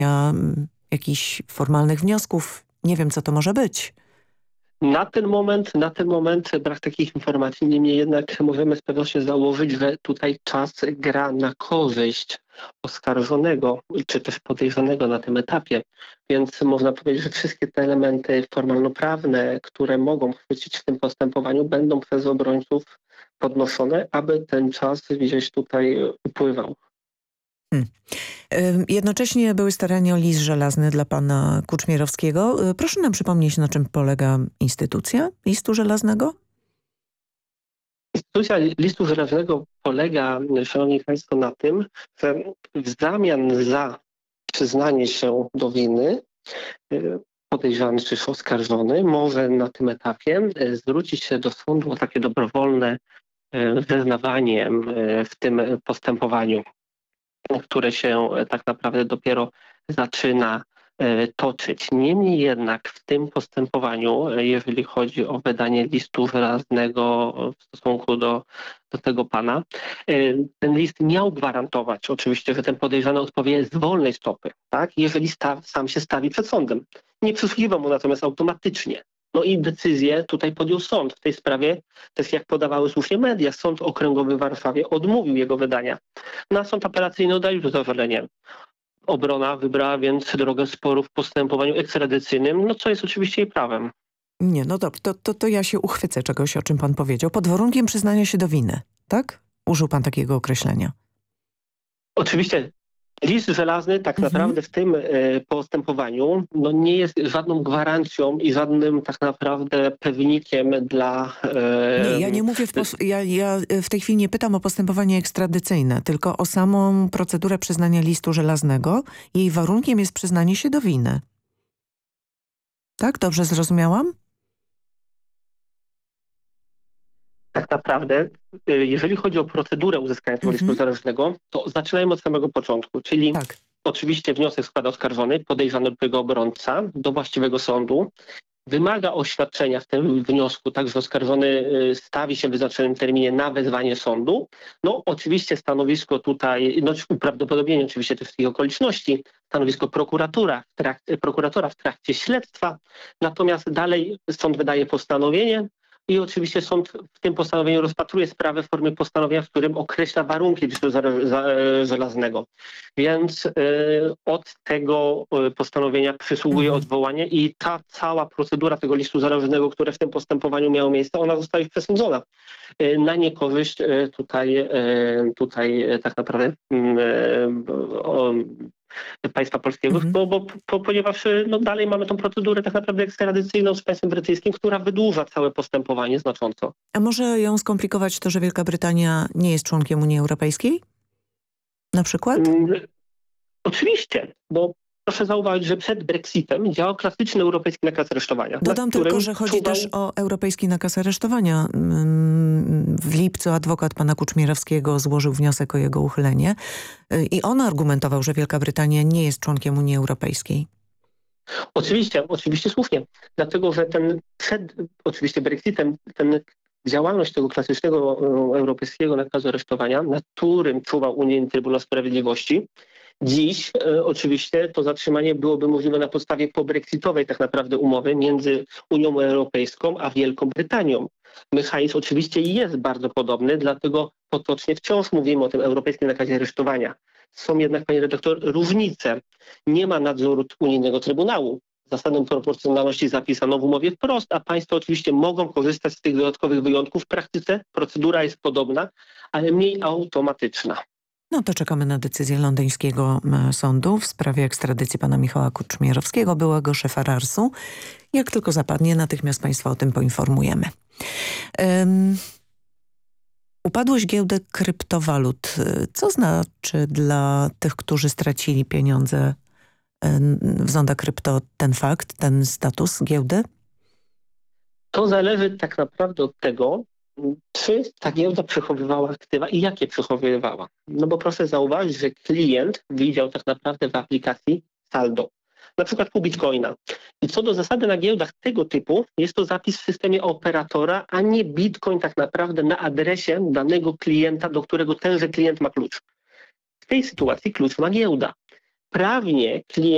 jakichś formalnych wniosków. Nie wiem, co to może być. Na ten moment brak takich informacji, niemniej jednak możemy z pewnością założyć, że tutaj czas gra na korzyść oskarżonego, czy też podejrzanego na tym etapie. Więc można powiedzieć, że wszystkie te elementy formalnoprawne, które mogą chwycić w tym postępowaniu, będą przez obrońców podnoszone, aby ten czas gdzieś tutaj upływał. Jednocześnie były starania o list żelazny dla pana Kuczmierowskiego. Proszę nam przypomnieć, na czym polega instytucja listu żelaznego? Instytucja listu żelaznego polega, szanowni państwo, na tym, że w zamian za przyznanie się do winy podejrzany czy oskarżony może na tym etapie zwrócić się do sądu o takie dobrowolne zeznawanie w tym postępowaniu, które się tak naprawdę dopiero zaczyna toczyć. Niemniej jednak w tym postępowaniu, jeżeli chodzi o wydanie listu żelaznego w stosunku do tego pana, ten list miał gwarantować oczywiście, że ten podejrzany odpowie z wolnej stopy, tak? Jeżeli sam się stawi przed sądem. Nie przysługiwał mu natomiast automatycznie. No i decyzję tutaj podjął sąd w tej sprawie, też jak podawały słusznie media, Sąd Okręgowy w Warszawie odmówił jego wydania. Na sąd apelacyjny oddalił to zażalenie. Obrona wybrała więc drogę sporu w postępowaniu ekstradycyjnym, no co jest oczywiście jej prawem. Nie, no dobrze, to ja się uchwycę czegoś, o czym pan powiedział. Pod warunkiem przyznania się do winy, tak? Użył pan takiego określenia. Oczywiście list żelazny tak naprawdę w tym postępowaniu no nie jest żadną gwarancją i żadnym tak naprawdę pewnikiem dla... Nie, ja nie mówię, ja w tej chwili nie pytam o postępowanie ekstradycyjne, tylko o samą procedurę przyznania listu żelaznego. Jej warunkiem jest przyznanie się do winy. Tak? Dobrze zrozumiałam? Tak naprawdę, jeżeli chodzi o procedurę uzyskania tego listu żelaznego, to zaczynajmy od samego początku, czyli oczywiście wniosek składa oskarżony, podejrzany lub jego obrońca do właściwego sądu. Wymaga oświadczenia w tym wniosku, tak że oskarżony stawi się w wyznaczonym terminie na wezwanie sądu. No oczywiście stanowisko tutaj, no uprawdopodobnienie oczywiście tych wszystkich okoliczności, stanowisko prokuratora w trakcie śledztwa, natomiast dalej sąd wydaje postanowienie i oczywiście sąd w tym postanowieniu rozpatruje sprawę w formie postanowienia, w którym określa warunki listu żelaznego. Więc od tego postanowienia przysługuje odwołanie i ta cała procedura tego listu żelaznego, które w tym postępowaniu miało miejsce, ona została już przesądzona na niekorzyść tutaj tak naprawdę państwa polskiego, ponieważ no, dalej mamy tą procedurę tak naprawdę ekstradycyjną z państwem brytyjskim, która wydłuża całe postępowanie znacząco. A może ją skomplikować to, że Wielka Brytania nie jest członkiem Unii Europejskiej? Na przykład? Oczywiście, bo proszę zauważyć, że przed Brexitem działał klasyczny europejski nakaz aresztowania. Dodam tylko, że chodzi też o europejski nakaz aresztowania. W lipcu adwokat pana Kuczmierowskiego złożył wniosek o jego uchylenie i on argumentował, że Wielka Brytania nie jest członkiem Unii Europejskiej. Oczywiście słusznie. Dlatego, że przed oczywiście Brexitem działalność tego klasycznego europejskiego nakazu aresztowania, nad którym czuwał Unijny Trybunał Sprawiedliwości, dziś oczywiście to zatrzymanie byłoby możliwe na podstawie pobrexitowej tak naprawdę umowy między Unią Europejską a Wielką Brytanią. Mechanizm oczywiście jest bardzo podobny, dlatego potocznie wciąż mówimy o tym europejskim nakazie aresztowania. Są jednak, panie redaktor, różnice. Nie ma nadzoru Unijnego Trybunału. Zasadę proporcjonalności zapisano w umowie wprost, a państwa oczywiście mogą korzystać z tych dodatkowych wyjątków. W praktyce procedura jest podobna, ale mniej automatyczna. No to czekamy na decyzję londyńskiego sądu w sprawie ekstradycji pana Michała Kuczmierowskiego, byłego szefa RARS-u. Jak tylko zapadnie, natychmiast państwa o tym poinformujemy. Upadłość giełdy kryptowalut. Co znaczy dla tych, którzy stracili pieniądze w Zonda Krypto ten fakt, ten status giełdy? To zależy tak naprawdę od tego, czy ta giełda przechowywała aktywa i jakie przechowywała. No bo proszę zauważyć, że klient widział tak naprawdę w aplikacji saldo, na przykład pół bitcoina. I co do zasady na giełdach tego typu jest to zapis w systemie operatora, a nie bitcoin tak naprawdę na adresie danego klienta, do którego tenże klient ma klucz. W tej sytuacji klucz ma giełda. Prawnie klient